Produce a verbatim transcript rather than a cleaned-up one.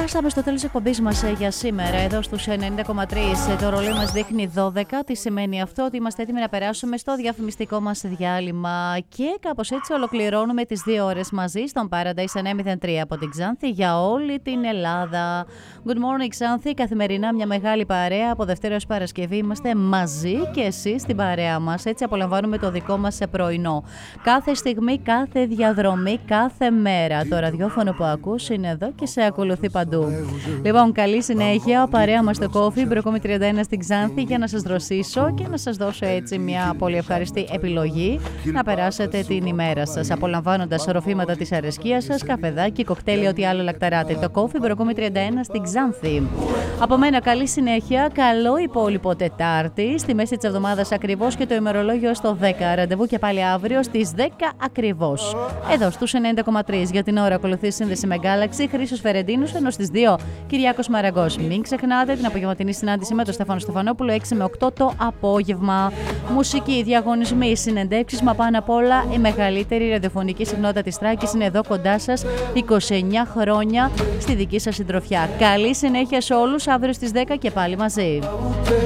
Φτάσαμε στο τέλος της εκπομπής μας για σήμερα, εδώ στους ενενήντα κόμμα τρία. Το ρολόι μας δείχνει δώδεκα. Τι σημαίνει αυτό? Ότι είμαστε έτοιμοι να περάσουμε στο διαφημιστικό μας διάλειμμα. Και κάπως έτσι ολοκληρώνουμε τις δύο ώρες μαζί στον Paradise εννιακόσια μηδέν τρία από την Ξάνθη για όλη την Ελλάδα. Good morning, Ξάνθη. Καθημερινά μια μεγάλη παρέα. Από Δευτέρα έως Παρασκευή είμαστε μαζί και εσείς στην παρέα μας. Έτσι απολαμβάνουμε το δικό μας πρωινό. Κάθε στιγμή, κάθε διαδρομή, κάθε μέρα. Το ραδιόφωνο που ακούς είναι εδώ και σε ακολουθεί παντού. Λοιπόν, καλή συνέχεια. Παρέα μας το Coffee, Μπροκόμη τριάντα ένα στην Ξάνθη, για να σας δροσίσω και να σας δώσω έτσι μια πολύ ευχαριστή επιλογή να περάσετε την ημέρα σας, απολαμβάνοντας οροφήματα της αρεσκίας σας, καφεδάκι, κοκτέιλι, ό,τι άλλο λακταράτε. Το Coffee, Μπροκόμη τριάντα ένα στην Ξάνθη. Από μένα καλή συνέχεια, καλό υπόλοιπο Τετάρτη, στη μέση της εβδομάδας ακριβώς και το ημερολόγιο στο δέκα. Ραντεβού και πάλι αύριο στις δέκα ακριβώς. Εδώ στους ενενήντα κόμμα τρία για την ώρα ακολουθεί σύνδεση με Galaxy, Χρήστος Φερεντίνος, ενώ στις δύο Κυριάκος Μαραγκός. Μην ξεχνάτε την απογευματινή συνάντηση με τον Στέφανο Στεφανόπουλο έξι με οκτώ το απόγευμα. Μουσική, διαγωνισμοί, συνεντεύξεις, μα πάνω απ' όλα η μεγαλύτερη ραδιοφωνική συχνότητα της Θράκης είναι εδώ κοντά σας, είκοσι εννιά χρόνια στη δική σας συντροφιά. Καλή συνέχεια σε όλους, αύριο στις δέκα και πάλι μαζί.